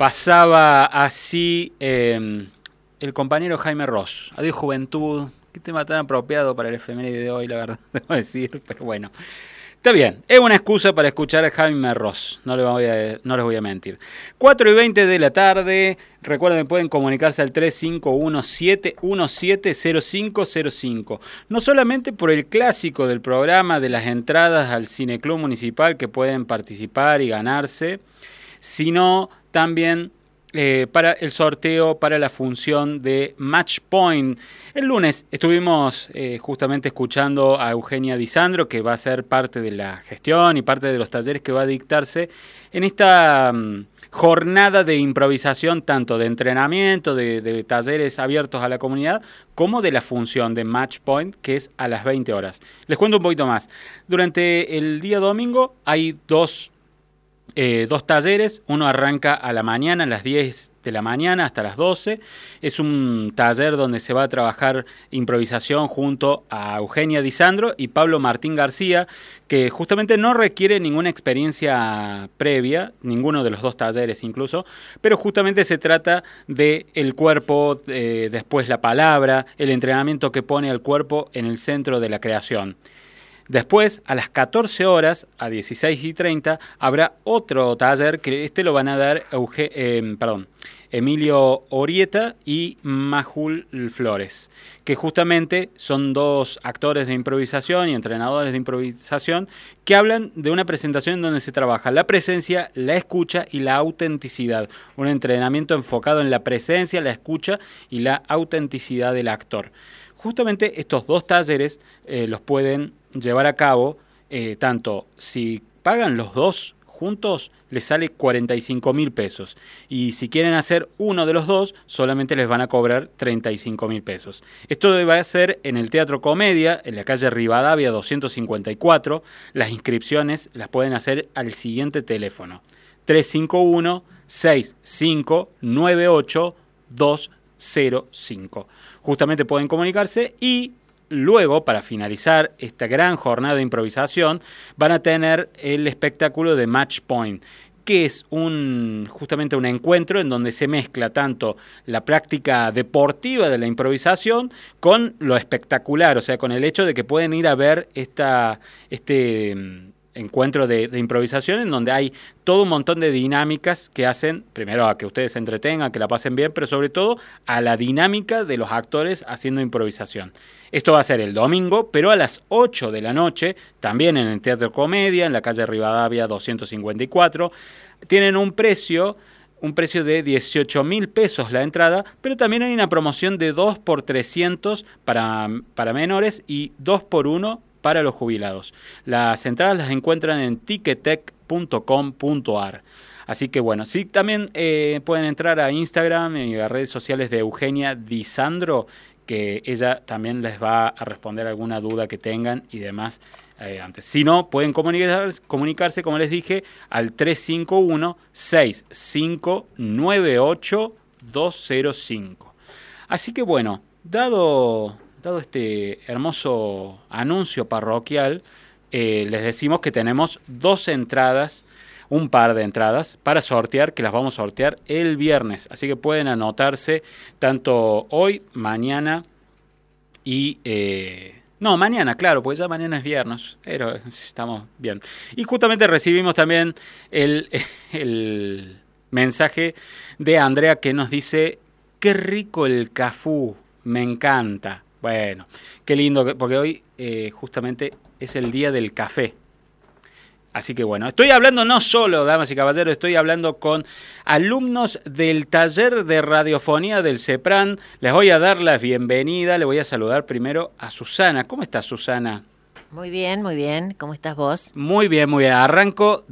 Pasaba así el compañero Jaime Ross. Adiós juventud. Qué tema tan apropiado para el efeméride de hoy, la verdad, debo decir. Pero bueno, está bien. Es una excusa para escuchar a Jaime Ross. No les voy a mentir. 4:20 de la tarde. Recuerden, pueden comunicarse al 351-717-0505. No solamente por el clásico del programa de las entradas al Cineclub Municipal que pueden participar y ganarse, sino también para el sorteo para la función de Match Point. El lunes estuvimos justamente escuchando a Eugenia Di Sandro, que va a ser parte de la gestión y parte de los talleres que va a dictarse en esta jornada de improvisación, tanto de entrenamiento, de talleres abiertos a la comunidad, como de la función de Match Point, que es a las 20 horas. Les cuento un poquito más. Durante el día domingo hay dos talleres. Uno arranca a la mañana, a las 10 de la mañana hasta las 12. Es un taller donde se va a trabajar improvisación junto a Eugenia Di Sandro y Pablo Martín García, que justamente no requiere ninguna experiencia previa, ninguno de los dos talleres incluso, pero justamente se trata de el cuerpo, después la palabra, el entrenamiento que pone al cuerpo en el centro de la creación. Después, a las 14 horas, a 16:30, habrá otro taller que lo van a dar Emilio Orieta y Majul Flores, que justamente son dos actores de improvisación y entrenadores de improvisación que hablan de una presentación donde se trabaja la presencia, la escucha y la autenticidad. Un entrenamiento enfocado en la presencia, la escucha y la autenticidad del actor. Justamente estos dos talleres los pueden llevar a cabo, tanto si pagan los dos juntos, les sale 45.000 pesos. Y si quieren hacer uno de los dos, solamente les van a cobrar 35.000 pesos. Esto va a ser en el Teatro Comedia, en la calle Rivadavia 254. Las inscripciones las pueden hacer al siguiente teléfono: 351-6598-205. Justamente pueden comunicarse y luego, para finalizar esta gran jornada de improvisación, van a tener el espectáculo de Match Point, que es justamente un encuentro en donde se mezcla tanto la práctica deportiva de la improvisación con lo espectacular, o sea, con el hecho de que pueden ir a ver este encuentro de improvisación en donde hay todo un montón de dinámicas que hacen, primero, a que ustedes se entretengan, que la pasen bien, pero sobre todo a la dinámica de los actores haciendo improvisación. Esto va a ser el domingo, pero a las 8 de la noche, también en el Teatro Comedia, en la calle Rivadavia 254, tienen un precio de 18.000 pesos la entrada, pero también hay una promoción de 2 por 300 para menores y 2 por 1 para los jubilados. Las entradas las encuentran en ticketek.com.ar. Así que bueno, sí, también pueden entrar a Instagram y a redes sociales de Eugenia Di Sandro, que ella también les va a responder alguna duda que tengan y demás antes. Si no, pueden comunicarse, como les dije, al 351-6598-205. Así que bueno, dado este hermoso anuncio parroquial, les decimos que tenemos un par de entradas para sortear, que las vamos a sortear el viernes. Así que pueden anotarse tanto hoy, mañana y... no, mañana, claro, porque ya mañana es viernes, pero estamos bien. Y justamente recibimos también el mensaje de Andrea que nos dice: qué rico el cafú, me encanta. Bueno, qué lindo, porque hoy justamente es el día del café. Así que bueno, estoy hablando no solo, damas y caballeros, estoy hablando con alumnos del taller de radiofonía del CEPRAN. Les voy a dar la bienvenida, le voy a saludar primero a Susana. ¿Cómo estás, Susana? Muy bien, muy bien. ¿Cómo estás vos? Muy bien, muy bien. Arranco